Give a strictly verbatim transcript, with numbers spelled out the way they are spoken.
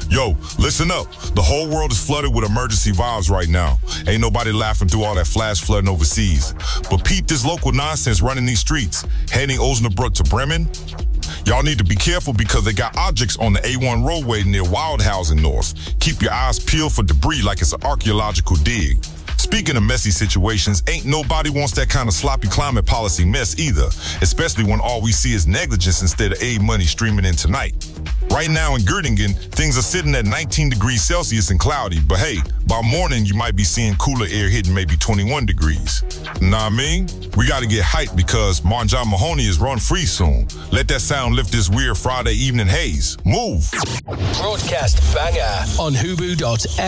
Yo, listen up. The whole world is flooded with emergency vibes right now. Ain't nobody laughing through all that flash flooding overseas. But peep this local nonsense running these streets. Heading Osnabrück to Bremen. Y'all need to be careful because they got objects on the A one roadway near Wildhausen North. Keep your eyes peeled for debris like it's an archaeological dig. Speaking of messy situations, ain't nobody wants that kind of sloppy climate policy mess either, especially when all we see is negligence instead of aid money streaming in tonight. Right now in Göttingen, things are sitting at nineteen degrees Celsius and cloudy, but hey, by morning you might be seeing cooler air hitting maybe twenty-one degrees. Know what I mean? We gotta get hyped because Martin John Mahoney is run free soon. Let that sound lift this weird Friday evening haze. Move! Broadcast banger on Hubu dot